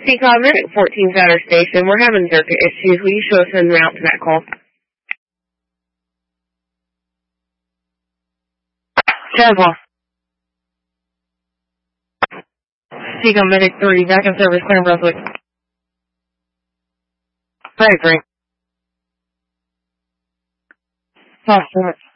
CCOM, we're at 14th Outer Station. We're having circuit issues. Will you show us en route to that call? Jaguar. CCOM Medic 3, back in service, clear Brunswick. Medic 3. Talk to it.